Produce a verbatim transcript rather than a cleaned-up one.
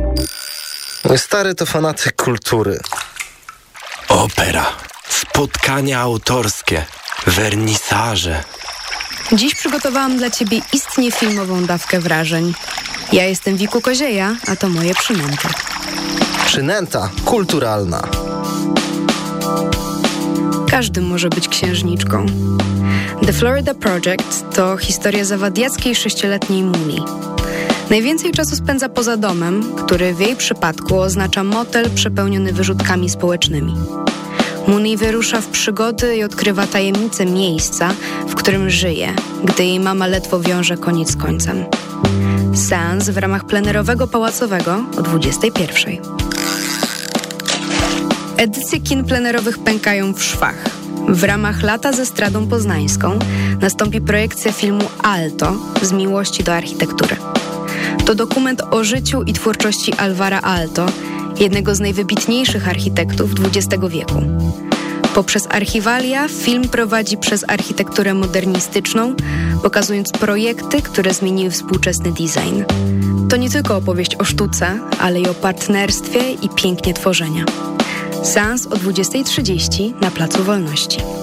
Mój stary to fanatyk kultury. Opera, spotkania autorskie, wernisaże. Dziś przygotowałam dla Ciebie istnie filmową dawkę wrażeń. Ja jestem Wiku Kozieja, a to moje przynęty. Przynęta kulturalna. Każdy może być księżniczką. The Florida Project to historia zawadiackiej sześcioletniej Mooney. Najwięcej czasu spędza poza domem, który w jej przypadku oznacza motel przepełniony wyrzutkami społecznymi. Mooney wyrusza w przygody i odkrywa tajemnice miejsca, w którym żyje, gdy jej mama ledwo wiąże koniec z końcem. Seans w ramach plenerowego pałacowego o dwudziestej pierwszej. Edycje kin plenerowych pękają w szwach. W ramach Lata ze Stradą Poznańską nastąpi projekcja filmu Alto z miłości do architektury. To dokument o życiu i twórczości Alvara Aalto, jednego z najwybitniejszych architektów dwudziestego wieku. Poprzez archiwalia film prowadzi przez architekturę modernistyczną, pokazując projekty, które zmieniły współczesny design. To nie tylko opowieść o sztuce, ale i o partnerstwie i pięknie tworzenia. Seans o dwudziestej trzydzieści na Placu Wolności.